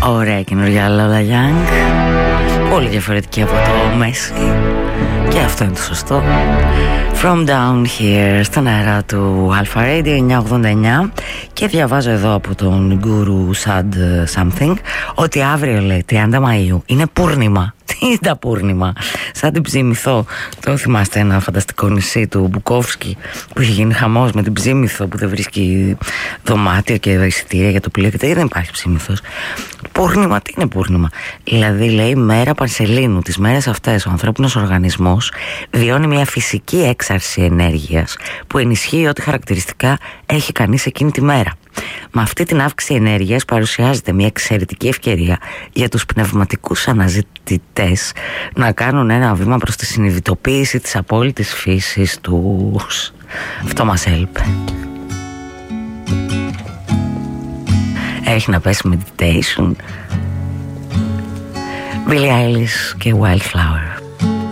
Ωραία καινούργια Lola Young. Πολύ διαφορετική από το Messi. Και αυτό είναι το σωστό. From Down Here, στον αέρα του Alpha Radio 989. Και διαβάζω εδώ από τον Guru Sad Something ότι αύριο, λέει, 30 Μαΐου είναι Πούρνημα. Τι είναι τα Πούρνημα? Σαν την Ψήμηθο. Το θυμάστε, ένα φανταστικό νησί του Μπουκόφσκι που είχε γίνει χαμός με την Ψήμηθο, που δεν βρίσκει δωμάτιο και εισιτήρια για το πλοίο και δεν υπάρχει Ψήμηθος. Πούρνημα, τι είναι Πούρνημα? Δηλαδή, λέει, μέρα Πανσελίνου. Τις μέρες αυτές ο ανθρώπινος οργανισμός βιώνει μια φυσική έξαρση ενέργειας που ενισχύει ό,τι χαρακτηριστικά έχει κανείς εκείνη τη μέρα. Με αυτή την αύξηση ενέργειας παρουσιάζεται μια εξαιρετική ευκαιρία για τους πνευματικούς αναζητητές να κάνουν ένα βήμα προς τη συνειδητοποίηση της απόλυτης φύσης τους. Αυτό μας έλειπε. Έχει να πέσει meditation. Billie Eilish και Wildflower.